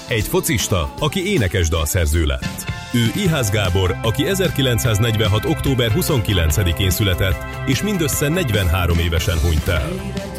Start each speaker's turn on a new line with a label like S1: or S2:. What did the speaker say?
S1: Egy focista, aki énekes dalszerző lett. Ő Ihász Gábor, aki 1946. október 29-én született, és mindössze 43 évesen hunyt el.